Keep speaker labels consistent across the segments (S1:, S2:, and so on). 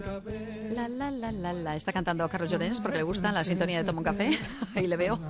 S1: La. Está cantando Carlos Llorens porque le gusta la sintonía de Toma un Café. Ahí le veo.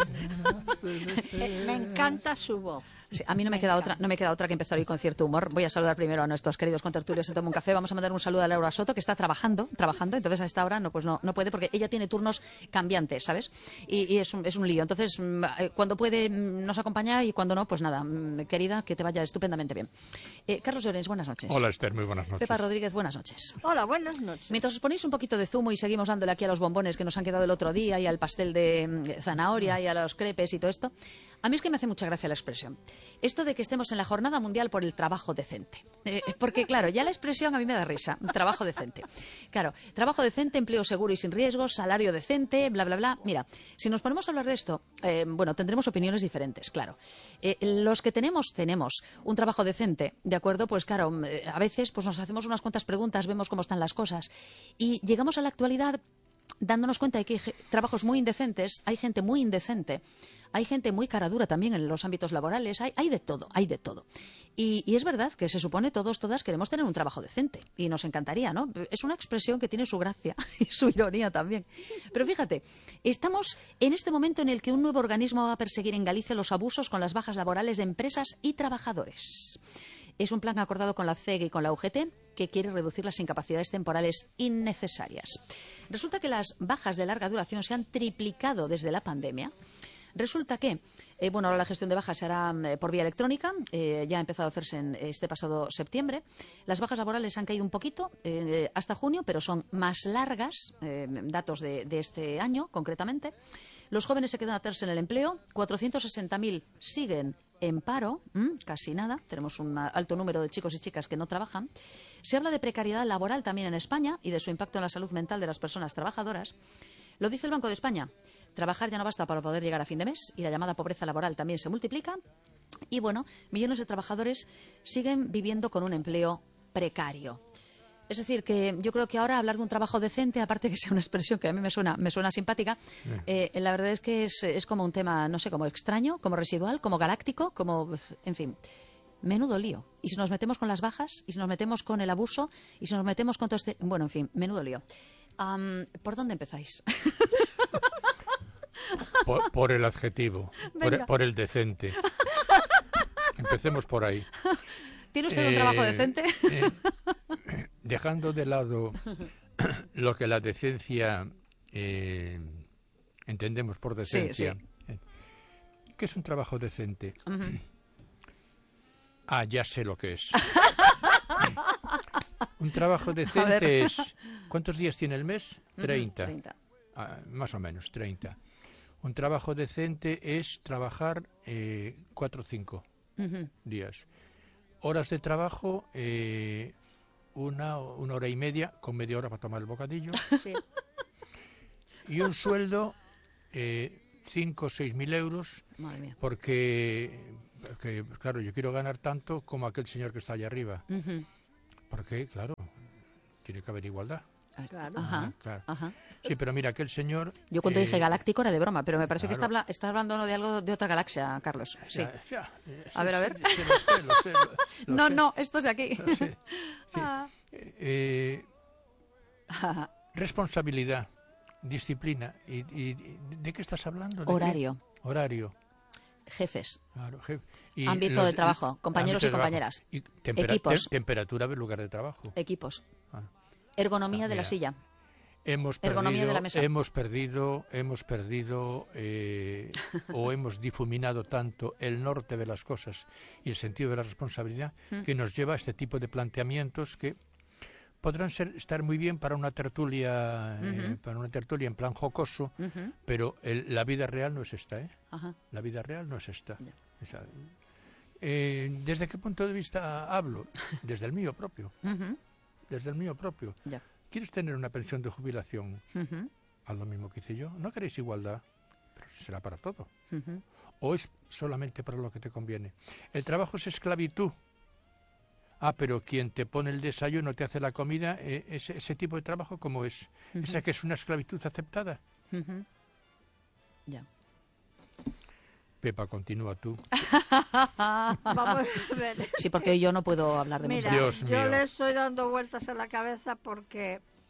S2: Me encanta su voz.
S1: Sí, a mí no me queda otra que empezar hoy con cierto humor. Voy a saludar primero a nuestros queridos contertulios en Toma un Café. Vamos a mandar un saludo a Laura Soto, que está trabajando, entonces a esta hora no puede porque ella tiene turnos cambiantes, ¿sabes? Y es un lío. Entonces, cuando puede nos acompaña y cuando no, pues nada, querida, que te vaya estupendamente bien. Carlos Llorens, buenas noches.
S3: Hola, Esther, muy buenas noches.
S1: Pepa Rodríguez, buenas noches.
S2: Hola, buenas noches.
S1: Mientras os ponéis un poquito de zumo y seguimos dándole aquí a los bombones que nos han quedado el otro día y al pastel de zanahoria y a los crepes y todo esto, a mí es que me hace mucha gracia la expresión. Esto de que estemos en la Jornada Mundial por el Trabajo Decente. Porque, claro, ya la expresión a mí me da risa. Trabajo decente. Claro, trabajo decente, empleo seguro y sin riesgos, salario decente, bla, bla, bla. Mira, si nos ponemos a hablar de esto, bueno, tendremos opiniones diferentes, claro. Los que tenemos un trabajo decente, ¿de acuerdo? Pues claro, a veces pues nos hacemos unas cuantas preguntas, vemos cómo están las cosas y llegamos a la actualidad dándonos cuenta de que hay trabajos muy indecentes, hay gente muy indecente, hay gente muy cara dura también en los ámbitos laborales, hay de todo, hay de todo. Y es verdad que se supone todas queremos tener un trabajo decente y nos encantaría, ¿no? Es una expresión que tiene su gracia y su ironía también. Pero fíjate, estamos en este momento en el que un nuevo organismo va a perseguir en Galicia los abusos con las bajas laborales de empresas y trabajadores. Es un plan acordado con la CEG y con la UGT que quiere reducir las incapacidades temporales innecesarias. Resulta que las bajas de larga duración se han triplicado desde la pandemia. Resulta que, ahora la gestión de bajas se hará por vía electrónica, ya ha empezado a hacerse en este pasado septiembre. Las bajas laborales han caído un poquito hasta junio, pero son más largas, datos de este año concretamente. Los jóvenes se quedan atrás en el empleo, 460.000 siguen en paro, casi nada, tenemos un alto número de chicos y chicas que no trabajan. Se habla de precariedad laboral también en España y de su impacto en la salud mental de las personas trabajadoras. Lo dice el Banco de España, trabajar ya no basta para poder llegar a fin de mes y la llamada pobreza laboral también se multiplica. Y bueno, millones de trabajadores siguen viviendo con un empleo precario. Es decir, que yo creo que ahora hablar de un trabajo decente, aparte que sea una expresión que a mí me suena simpática, la verdad es que es como un tema, no sé, como extraño, como residual, como galáctico, como, en fin, menudo lío. Y si nos metemos con las bajas, y si nos metemos con el abuso, y si nos metemos con todo este... Bueno, en fin, menudo lío. ¿Por dónde empezáis?
S3: Por el adjetivo, por el decente. Empecemos por ahí.
S1: ¿Tiene usted un trabajo decente?
S3: Dejando de lado lo que la decencia entendemos por decencia. Sí. ¿Qué es un trabajo decente? Ya sé lo que es. Un trabajo decente es... ¿Cuántos días tiene el mes? 30.
S1: 30.
S3: Más o menos, 30. Un trabajo decente es trabajar 4 o 5 días. Horas de trabajo, una hora y media, con media hora para tomar el bocadillo.
S2: Sí.
S3: Y un sueldo, 5 o 6.000 euros,
S1: Madre mía.
S3: porque, claro, yo quiero ganar tanto como aquel señor que está allá arriba. Porque, claro, tiene que haber igualdad.
S2: Claro.
S1: Ajá,
S3: claro.
S1: ajá.
S3: Sí, pero mira, aquel señor...
S1: Yo cuando dije galáctico era de broma, pero me parece
S3: claro.
S1: que está hablando de algo de otra galaxia, Carlos. Sí. A ver.
S3: Lo sé.
S1: No, esto es de aquí.
S3: Lo sé. Sí. Responsabilidad, disciplina. ¿Y de qué estás hablando? Horario.
S1: Jefes.
S3: Claro,
S1: ámbito de trabajo, compañeros y compañeras. Equipos.
S3: Temperatura del lugar de trabajo.
S1: Equipos. Ergonomía de la silla.
S3: Ergonomía
S1: de la mesa.
S3: Hemos perdido o hemos difuminado tanto el norte de las cosas y el sentido de la responsabilidad que nos lleva a este tipo de planteamientos que podrán estar muy bien para una tertulia en plan jocoso, pero la vida real no es esta,
S1: Ajá.
S3: La vida real no es esta. ¿Desde qué punto de vista hablo? Desde el mío propio. Desde el mío propio.
S1: Ya.
S3: ¿Quieres tener una pensión de jubilación? Haz lo mismo que hice yo. No queréis igualdad, pero será para todo. ¿O es solamente para lo que te conviene? El trabajo es esclavitud. Pero quien te pone el desayuno, te hace la comida, ese tipo de trabajo, ¿cómo es? ¿Esa que es una esclavitud aceptada?
S1: Ya.
S3: Pepa, continúa tú.
S2: Vamos a ver.
S1: Sí, porque yo no puedo hablar de
S2: Mira,
S1: música.
S3: Dios mío.
S2: yo le estoy dando vueltas a la cabeza porque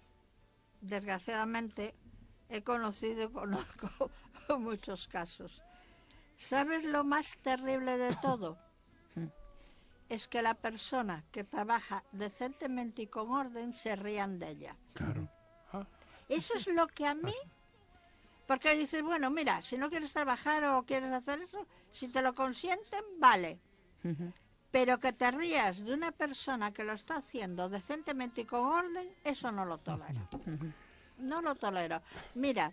S2: desgraciadamente, he conocido y conozco muchos casos. ¿Sabes lo más terrible de todo? Es que la persona que trabaja decentemente y con orden se rían de ella.
S3: Claro.
S2: Eso es lo que a mí... Porque dices, bueno, mira, si no quieres trabajar o quieres hacer eso, si te lo consienten, vale. Pero que te rías de una persona que lo está haciendo decentemente y con orden, eso no lo tolero. No lo tolero. Mira,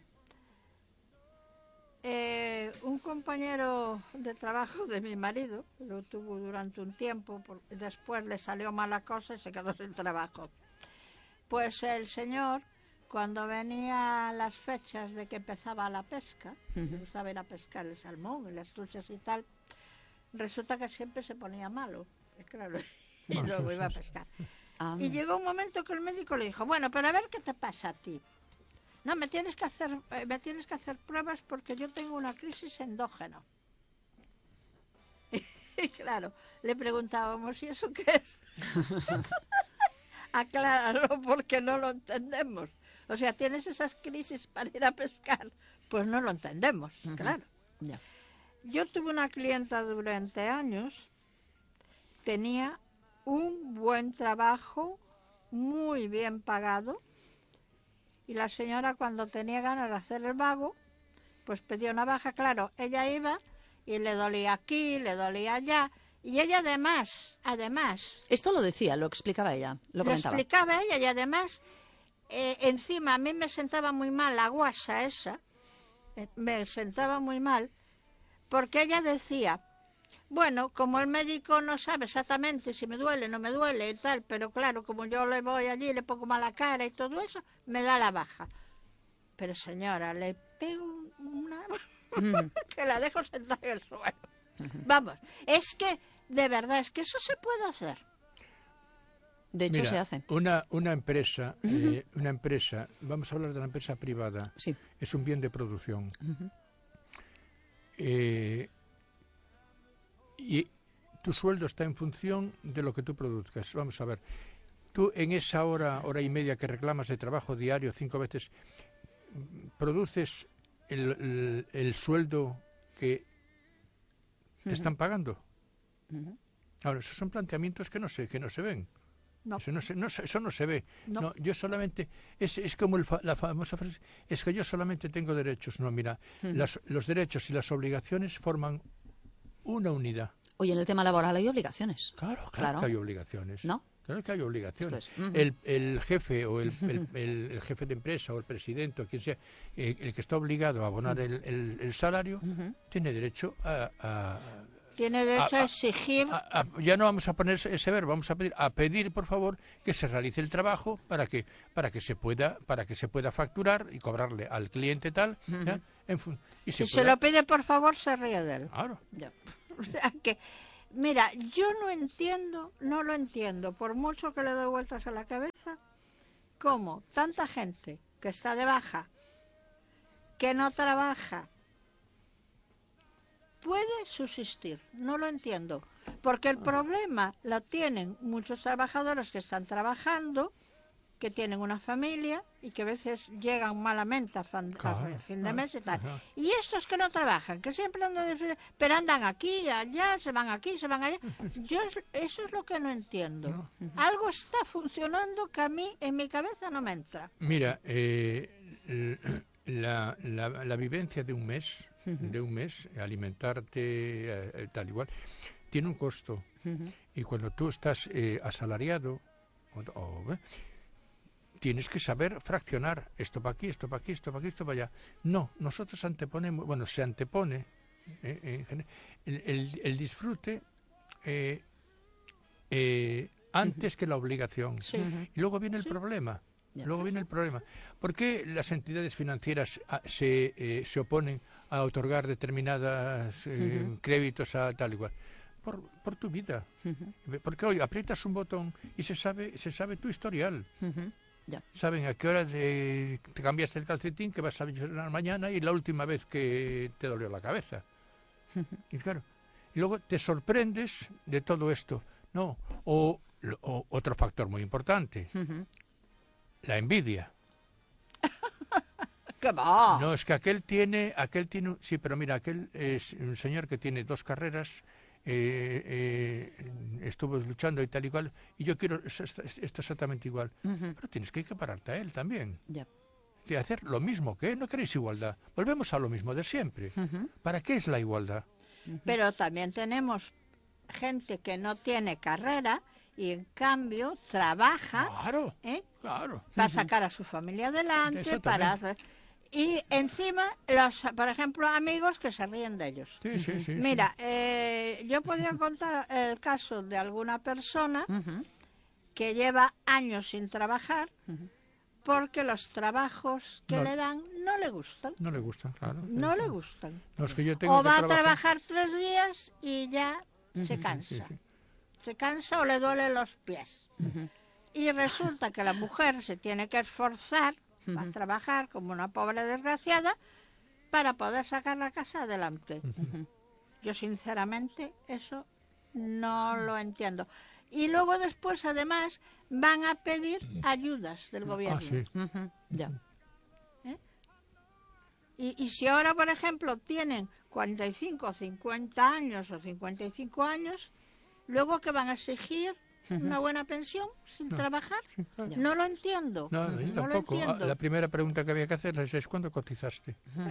S2: un compañero de trabajo de mi marido, lo tuvo durante un tiempo, después le salió mala cosa y se quedó sin trabajo. Pues el señor, cuando venía las fechas de que empezaba la pesca, le gustaba ir a pescar el salmón y las truchas y tal, resulta que siempre se ponía malo, claro, y luego iba a pescar. Y llegó un momento que el médico le dijo, bueno, pero a ver qué te pasa a ti. No, me tienes que hacer pruebas porque yo tengo una crisis endógena. Y claro, le preguntábamos, ¿y eso qué es? Acláralo porque no lo entendemos. O sea, ¿tienes esas crisis para ir a pescar? Pues no lo entendemos, claro.
S1: Ya.
S2: Yo tuve una clienta durante años, tenía un buen trabajo, muy bien pagado, y la señora cuando tenía ganas de hacer el vago, pues pedía una baja, claro, ella iba y le dolía aquí, le dolía allá, y ella además...
S1: Esto lo decía, lo explicaba ella, lo comentaba.
S2: Lo explicaba ella y además, encima a mí me sentaba muy mal la guasa esa, me sentaba muy mal, porque ella decía, bueno, como el médico no sabe exactamente si me duele, no me duele y tal, pero claro, como yo le voy allí, le pongo mala cara y todo eso, me da la baja. Pero señora, le pego una... que la dejo sentada en el suelo. Vamos, es que, de verdad, es que eso se puede hacer.
S1: De hecho,
S3: Mira,
S1: se hace.
S3: Una empresa, vamos a hablar de la empresa privada,
S1: Sí.
S3: es un bien de producción. Y tu sueldo está en función de lo que tú produzcas. Vamos a ver, tú en esa hora y media que reclamas de trabajo diario 5 veces, produces el sueldo que te están pagando. Ahora, esos son planteamientos que no se ven.
S2: No.
S3: Eso no se ve.
S2: No.
S3: No, yo solamente... Es como la famosa frase, es que yo solamente tengo derechos. No, mira, los derechos y las obligaciones forman una unidad.
S1: Oye, en el tema laboral hay obligaciones.
S3: Claro
S1: Claro.
S3: que hay obligaciones.
S1: ¿No?
S3: Claro que hay obligaciones.
S1: Esto es.
S3: El jefe o el jefe de empresa o el presidente o quien sea, el que está obligado a abonar el salario, tiene derecho
S2: Tiene derecho a exigir...
S3: ya no vamos a poner ese verbo, vamos a pedir, por favor, que se realice el trabajo para que se pueda facturar y cobrarle al cliente tal. ¿Ya?
S2: Si se lo pide, por favor, se ríe de él.
S3: Claro.
S1: Ya.
S2: O sea que, mira, yo no lo entiendo, por mucho que le doy vueltas a la cabeza, cómo tanta gente que está de baja, que no trabaja, puede subsistir. No lo entiendo. Porque el problema lo tienen muchos trabajadores que están trabajando, que tienen una familia y que a veces llegan malamente a fin de mes y tal. Y estos que no trabajan, que siempre andan pero andan aquí, allá, se van aquí, se van allá. Yo eso es lo que no entiendo. Algo está funcionando que a mí en mi cabeza no me entra.
S3: Mira, la vivencia de un mes, alimentarte tal igual, tiene un costo. Y cuando tú estás asalariado, tienes que saber fraccionar esto para aquí, esto para aquí, esto para aquí, esto para allá. No, nosotros se antepone el disfrute antes que la obligación.
S2: Sí.
S3: Y luego viene el problema. ¿Por qué las entidades financieras se oponen a otorgar determinados créditos a tal igual? Por tu vida. Porque hoy aprietas un botón y se sabe tu historial.
S1: Ya.
S3: Saben a qué hora te cambiaste el calcetín, que vas a desayunar mañana y la última vez que te dolió la cabeza. Y claro, y luego te sorprendes de todo esto. No, o otro factor muy importante, la envidia.
S2: ¡Qué va!
S3: No, es que sí, pero mira, aquel es un señor que tiene 2 carreras, estuvo luchando y tal y cual, y yo quiero esto exactamente igual. Pero tienes que equipararte a él también. Y hacer lo mismo que él. No queréis igualdad. Volvemos a lo mismo de siempre. ¿Para qué es la igualdad?
S2: Pero también tenemos gente que no tiene carrera y en cambio trabaja
S3: Claro.
S2: para sacar a su familia adelante, y encima por ejemplo, amigos que se ríen de ellos.
S3: Sí.
S2: Mira, yo podría contar el caso de alguna persona que lleva años sin trabajar porque los trabajos que le dan no le gustan.
S3: No le gustan, claro.
S2: No le gustan.
S3: No, es que yo tengo
S2: o va
S3: que
S2: a trabajar 3 días y ya se cansa.
S3: Sí.
S2: Se cansa o le duelen los pies. Y resulta que la mujer se tiene que esforzar a trabajar como una pobre desgraciada para poder sacar la casa adelante. Yo sinceramente eso no lo entiendo. Y luego después además van a pedir ayudas del gobierno.
S3: Sí.
S1: Ya.
S2: Y si ahora, por ejemplo, tienen 45 o 50 años o 55 años, luego que van a exigir una buena pensión sin trabajar, no lo entiendo.
S3: No, yo tampoco.
S2: Lo entiendo.
S3: La primera pregunta que había que hacer es ¿cuándo cotizaste?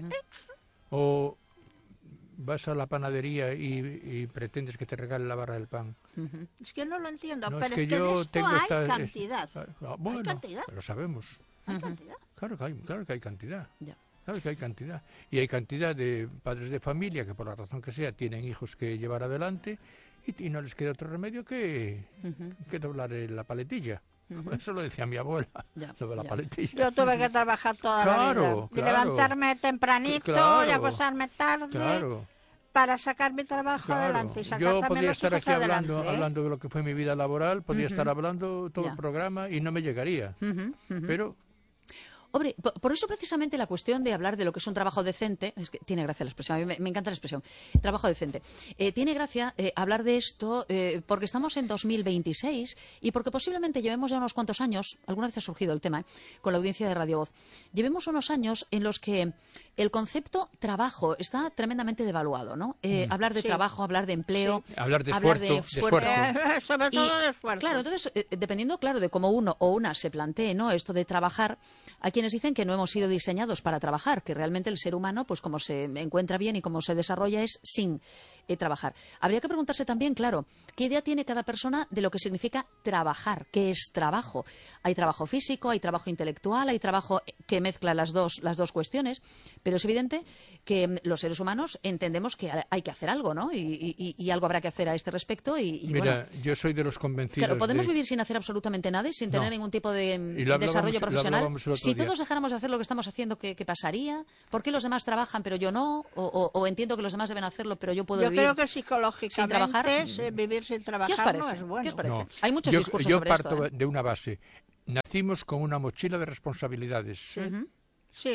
S3: O vas a la panadería y pretendes que te regale la barra del pan.
S2: Es que no lo entiendo,
S3: No,
S2: pero
S3: es que yo
S2: de esto
S3: tengo
S2: hay
S3: esta...
S2: cantidad.
S3: Bueno,
S2: ¿Hay cantidad?
S3: lo sabemos.
S2: ¿Hay cantidad?
S3: Claro que hay cantidad.
S1: Ya.
S3: Claro que hay cantidad. Y hay cantidad de padres de familia que por la razón que sea tienen hijos que llevar adelante y no les queda otro remedio que doblar la paletilla. Eso lo decía mi abuela, sobre la paletilla.
S2: Yo tuve que trabajar toda la vida. Y levantarme tempranito y acostarme tarde para sacar mi trabajo adelante. Y sacar
S3: yo
S2: también
S3: podría
S2: los
S3: estar
S2: hijos
S3: aquí
S2: adelante,
S3: hablando de lo que fue mi vida laboral, podría estar hablando todo el programa y no me llegaría. Pero...
S1: Hombre, por eso precisamente la cuestión de hablar de lo que es un trabajo decente, es que tiene gracia la expresión, a mí me encanta la expresión, trabajo decente. Tiene gracia hablar de esto porque estamos en 2026 y porque posiblemente llevemos ya unos cuantos años, alguna vez ha surgido el tema con la audiencia de Radio Voz, llevemos unos años en los que el concepto trabajo está tremendamente devaluado, ¿no? Hablar de trabajo, hablar de empleo,
S3: hablar de esfuerzo.
S2: Sobre todo de esfuerzo.
S1: Claro, entonces, dependiendo, claro, de cómo uno o una se plantee, ¿no? Esto de trabajar, hay quienes dicen que no hemos sido diseñados para trabajar, que realmente el ser humano, pues como se encuentra bien y como se desarrolla es sin trabajar. Habría que preguntarse también, claro, ¿qué idea tiene cada persona de lo que significa trabajar? ¿Qué es trabajo? Hay trabajo físico, hay trabajo intelectual, hay trabajo que mezcla las dos cuestiones, pero es evidente que los seres humanos entendemos que hay que hacer algo, ¿no? Y algo habrá que hacer a este respecto.
S3: Mira,
S1: bueno,
S3: yo soy de los convencidos.
S1: Claro, ¿podemos vivir sin hacer absolutamente nada y sin tener ningún tipo de desarrollo profesional? Si todos dejáramos de hacer lo que estamos haciendo, ¿qué pasaría? ¿Por qué los demás trabajan pero yo no? ¿O entiendo que los demás deben hacerlo pero yo puedo vivir
S2: creo que psicológicamente
S1: sin trabajar?
S2: Vivir sin trabajar
S1: ¿Qué os parece?
S2: no es bueno.
S1: ¿Qué os parece?
S3: No.
S1: Hay muchos discursos sobre esto.
S3: Yo parto de una base. Nacimos con una mochila de responsabilidades.
S2: Sí.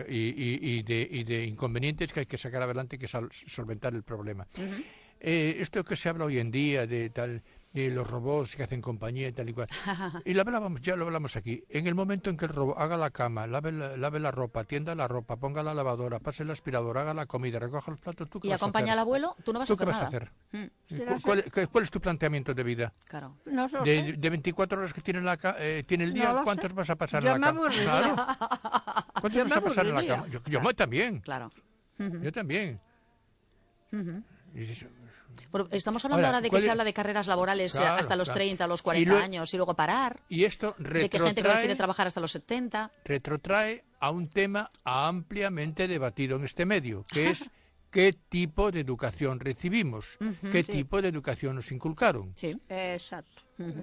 S3: Y de inconvenientes que hay que sacar adelante y que solventar el problema. Esto que se habla hoy en día de los robots que hacen compañía y tal y cual. Y ya lo hablamos aquí. En el momento en que el robot haga la cama, lave la ropa, tienda la ropa, ponga la lavadora, pase el aspirador, haga la comida, recoja los platos, ¿tú qué
S1: y
S3: vas a
S1: acompaña
S3: hacer?
S1: al abuelo, tú no vas a hacer nada.
S3: ¿Tú qué vas a hacer? ¿Cuál es tu planteamiento de vida?
S1: Claro.
S2: No lo sé.
S3: De 24 horas que tiene el día,
S2: No lo
S3: ¿cuántos
S2: sé.
S3: vas a pasar
S2: Yo
S3: en
S2: me
S3: la cama?
S2: aburriría.
S3: Claro. ¿Cuántos
S2: Yo
S3: vas
S2: me
S3: a pasar en la
S2: aburriría.
S3: cama? Yo también.
S1: Claro.
S3: Yo también. Y dices,
S1: Pero estamos hablando ahora de que se habla de carreras laborales hasta los 30, los 40 años y luego parar.
S3: Y esto
S1: de que gente que prefiere trabajar hasta los 70.
S3: Retrotrae a un tema ampliamente debatido en este medio, que es qué tipo de educación recibimos, qué tipo de educación nos inculcaron.
S1: Sí.
S2: Exacto.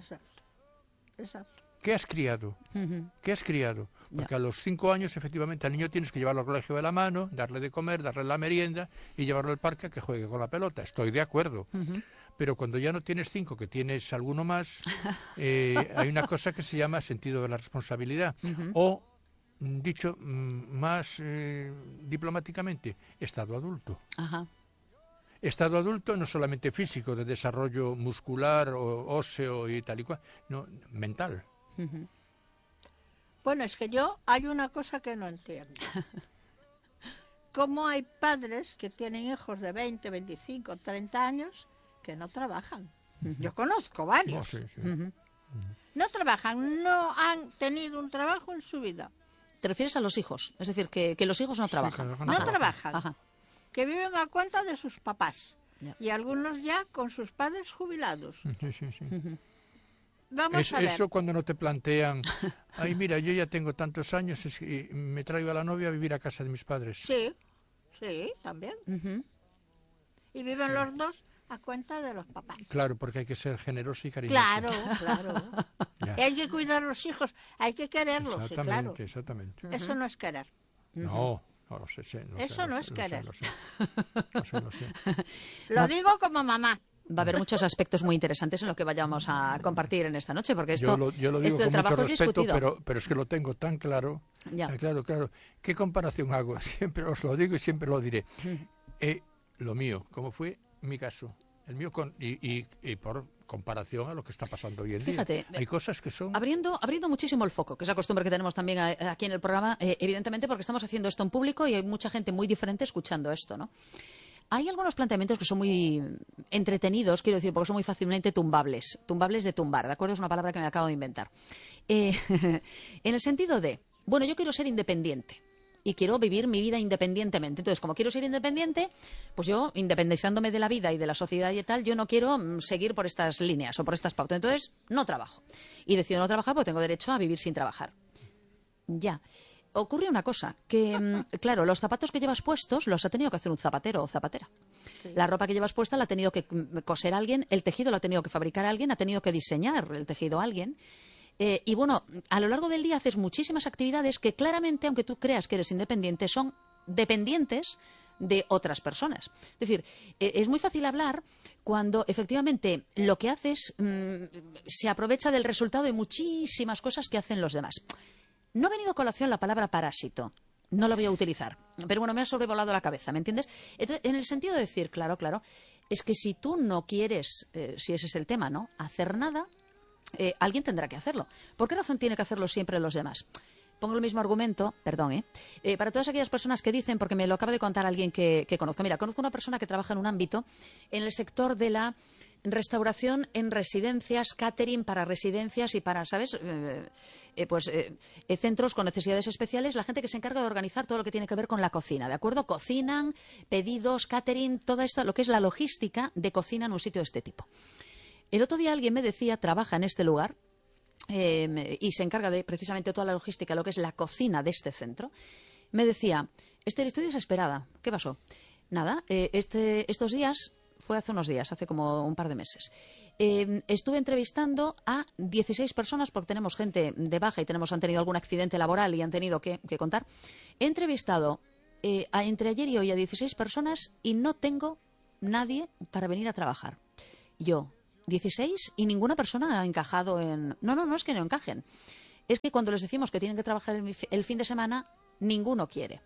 S3: ¿Qué has criado? ¿Qué has criado? Porque a los 5 años, efectivamente, al niño tienes que llevarlo al colegio de la mano, darle de comer, darle la merienda y llevarlo al parque a que juegue con la pelota. Estoy de acuerdo. Pero cuando ya no tienes 5, que tienes alguno más, hay una cosa que se llama sentido de la responsabilidad. O, dicho más diplomáticamente, estado adulto. Estado adulto no solamente físico, de desarrollo muscular o óseo y tal y cual, no, mental.
S2: Bueno, es que hay una cosa que no entiendo. ¿Cómo hay padres que tienen hijos de 20, 25, 30 años que no trabajan? Yo conozco varios.
S3: No, sí.
S2: No trabajan, no han tenido un trabajo en su vida.
S1: ¿Te refieres a los hijos? Es decir, que los hijos no trabajan.
S3: claro,
S2: No trabajan.
S1: Ajá.
S2: Que viven a cuenta de sus papás.
S1: Ya.
S2: Y algunos ya con sus padres jubilados.
S3: Sí.
S2: Vamos a ver.
S3: Eso cuando no te plantean, ay, mira, yo ya tengo tantos años y me traigo a la novia a vivir a casa de mis padres.
S2: Sí, también.
S1: Ujú.
S2: Y viven los dos a cuenta de los papás.
S3: Claro, porque hay que ser generoso y cariñoso.
S2: Claro.
S3: Ya.
S2: Y hay que cuidar a los hijos, hay que quererlos, sí, claro.
S3: Exactamente.
S2: Eso no es querer.
S3: No lo sé.
S2: Eso no es querer.
S3: Lo sé.
S2: Lo digo como mamá.
S1: Va a haber muchos aspectos muy interesantes en lo que vayamos a compartir en esta noche, porque
S3: Yo lo digo
S1: esto del
S3: con
S1: trabajo
S3: mucho
S1: es
S3: respeto,
S1: discutido.
S3: pero es que lo tengo tan claro.
S1: Ya.
S3: Claro. ¿Qué comparación hago? Siempre os lo digo y siempre lo diré. Lo mío, como fue mi caso, el mío y por comparación a lo que está pasando hoy en
S1: Fíjate,
S3: día. Hay cosas que son...
S1: Abriendo muchísimo el foco, que es la costumbre que tenemos también aquí en el programa, evidentemente porque estamos haciendo esto en público y hay mucha gente muy diferente escuchando esto, ¿no? Hay algunos planteamientos que son muy entretenidos, quiero decir, porque son muy fácilmente tumbables de tumbar, ¿de acuerdo? Es una palabra que me acabo de inventar. En el sentido de, bueno, yo quiero ser independiente y quiero vivir mi vida independientemente. Entonces, como quiero ser independiente, pues yo, independizándome de la vida y de la sociedad y tal, yo no quiero seguir por estas líneas o por estas pautas. Entonces, no trabajo. Y decido no trabajar porque tengo derecho a vivir sin trabajar. Ya. Ocurre una cosa, que, claro, los zapatos que llevas puestos los ha tenido que hacer un zapatero o zapatera. Sí. La ropa que llevas puesta la ha tenido que coser alguien, el tejido lo ha tenido que fabricar alguien, ha tenido que diseñar el tejido alguien. Y bueno, a lo largo del día haces muchísimas actividades que claramente, aunque tú creas que eres independiente, son dependientes de otras personas. Es decir, es muy fácil hablar cuando efectivamente lo que haces se aprovecha del resultado de muchísimas cosas que hacen los demás. No ha venido a colación la palabra parásito. No lo voy a utilizar. Pero bueno, me ha sobrevolado la cabeza, ¿me entiendes? Entonces, en el sentido de decir, claro, es que si tú no quieres, si ese es el tema, ¿no?, hacer nada, alguien tendrá que hacerlo. ¿Por qué razón tiene que hacerlo siempre los demás? Pongo el mismo argumento, perdón, para todas aquellas personas que dicen, porque me lo acaba de contar alguien que conozco. Mira, conozco una persona que trabaja en un ámbito, en el sector de la restauración en residencias, catering para residencias y para, ¿sabes?, centros con necesidades especiales, la gente que se encarga de organizar todo lo que tiene que ver con la cocina, ¿de acuerdo? Cocinan, pedidos, catering, toda esta, lo que es la logística de cocina en un sitio de este tipo. El otro día alguien me decía, trabaja en este lugar, y se encarga de precisamente toda la logística, lo que es la cocina de este centro, me decía, Esther, estoy desesperada. ¿Qué pasó? Nada, estos días, fue hace unos días, hace como un par de meses, estuve entrevistando a 16 personas, porque tenemos gente de baja y han tenido algún accidente laboral y han tenido que contar. He entrevistado entre ayer y hoy a 16 personas y no tengo nadie para venir a trabajar. Yo... 16 y ninguna persona ha encajado en... No es que no encajen. Es que cuando les decimos que tienen que trabajar el fin de semana, ninguno quiere.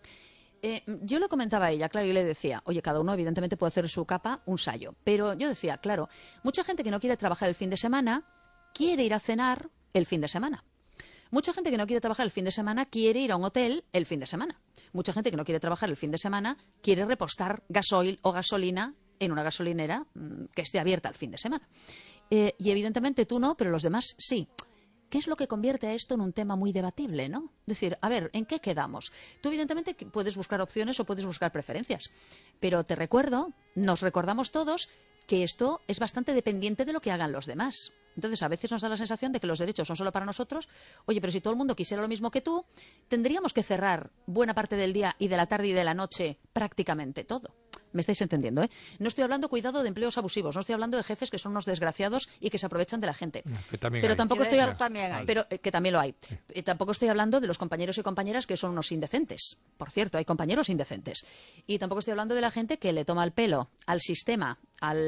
S1: Yo le comentaba a ella, claro, y le decía, oye, cada uno evidentemente puede hacer su capa un sayo. Pero yo decía, claro, mucha gente que no quiere trabajar el fin de semana quiere ir a cenar el fin de semana. Mucha gente que no quiere trabajar el fin de semana quiere ir a un hotel el fin de semana. Mucha gente que no quiere trabajar el fin de semana quiere repostar gasoil o gasolina en una gasolinera que esté abierta el fin de semana. Y evidentemente tú no, pero los demás sí. ¿Qué es lo que convierte a esto en un tema muy debatible, no? Es decir, a ver, ¿en qué quedamos? Tú evidentemente puedes buscar opciones o puedes buscar preferencias, pero te recuerdo, nos recordamos todos, que esto es bastante dependiente de lo que hagan los demás. Entonces, a veces nos da la sensación de que los derechos son solo para nosotros. Oye, pero si todo el mundo quisiera lo mismo que tú, tendríamos que cerrar buena parte del día y de la tarde y de la noche prácticamente todo. Me estáis entendiendo, ¿eh? No estoy hablando, cuidado, de empleos abusivos. No estoy hablando de jefes que son unos desgraciados y que se aprovechan de la gente.
S3: Que también
S1: pero
S3: hay.
S1: tampoco
S2: Que
S1: estoy
S2: eso también hay.
S1: pero que también lo hay. Tampoco estoy hablando de los compañeros y compañeras que son unos indecentes. Por cierto, hay compañeros indecentes. Y tampoco estoy hablando de la gente que le toma el pelo al sistema,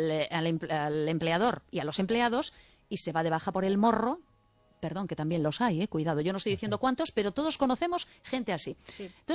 S1: al empleador y a los empleados y se va de baja por el morro. Perdón, que también los hay, cuidado. Yo no estoy diciendo cuántos, pero todos conocemos gente así.
S2: Sí.
S1: Entonces,